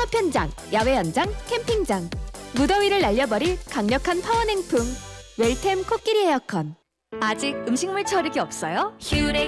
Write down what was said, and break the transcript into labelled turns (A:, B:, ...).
A: 파편장, 야외 연장, 캠핑장. 무더위를 날려버릴 강력한 파워 냉풍. 웰템 코끼리 에어컨.
B: 아직 음식물 처리기 없어요? 휴렉